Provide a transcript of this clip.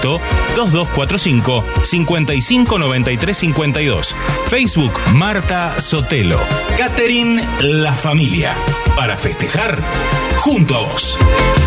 Contacto 2245 559352. Facebook Marta Sotelo. Catering La Familia. Para festejar junto a vos.